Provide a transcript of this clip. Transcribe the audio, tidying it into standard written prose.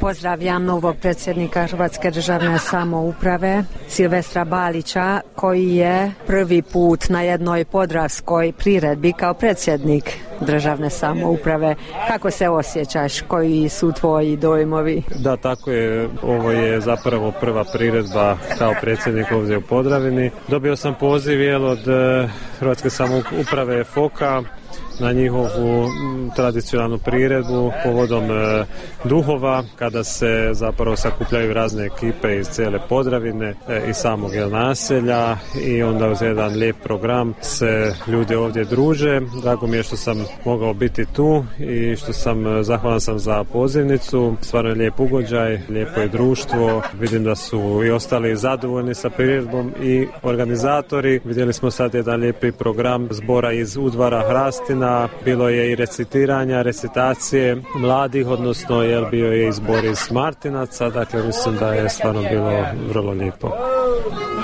Pozdravljam novog predsjednika Hrvatske državne samouprave Silvestra Balića, koji je prvi put na jednoj podravskoj priredbi kao predsjednik državne samouprave. Kako se osjećaš? Koji su tvoji dojmovi? Da, tako je. Ovo je zapravo prva priredba kao predsjednik ovdje u Podravini. Dobio sam poziv od Hrvatske samouprave FOK-a na njihovu tradicionalnu priredbu povodom duhova, kada se zapravo sakupljaju razne ekipe iz cijele Podravine i samog naselja, i onda uz jedan lijep program se ljudi ovdje druže. Drago mi je što sam mogao biti tu i što sam zahvalan sam za pozivnicu. Stvarno je lijep ugođaj, lijepo je društvo. Vidim da su i ostali zadovoljni sa priredbom i organizatori. Vidjeli smo sad jedan lijepi program zbora iz Udvara Hrastina. Bilo je i recitacije mladih, odnosno bio je izbor iz Martinaca, dakle mislim da je stvarno bilo vrlo lijepo.